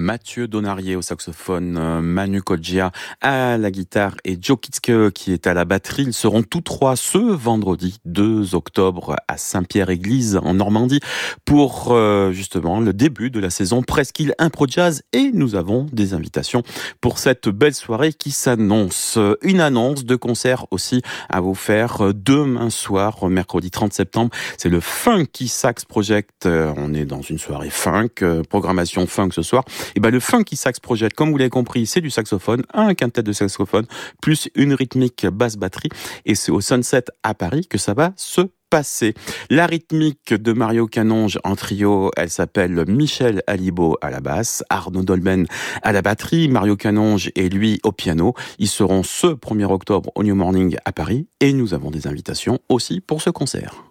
Mathieu Donarié au saxophone, Manu Kodjia à la guitare et Joe Kitzke qui est à la batterie. Ils seront tous trois ce vendredi 2 octobre à Saint-Pierre-Église en Normandie pour justement le début de la saison Presqu'île Impro Jazz, et nous avons des invitations pour cette belle soirée qui s'annonce. Une annonce de concert aussi à vous faire demain soir, mercredi 30 septembre. C'est le Funky Sax Project. On est dans une soirée funk, programmation funk ce soir. Et ben le Funky Sax Project, comme vous l'avez compris, c'est du saxophone, un quintet de saxophone, plus une rythmique basse batterie. Et c'est au Sunset à Paris que ça va se passer. La rythmique de Mario Canonge en trio, elle s'appelle Michel Alibo à la basse, Arnaud Dolmen à la batterie, Mario Canonge et lui au piano. Ils seront ce 1er octobre au New Morning à Paris, et nous avons des invitations aussi pour ce concert.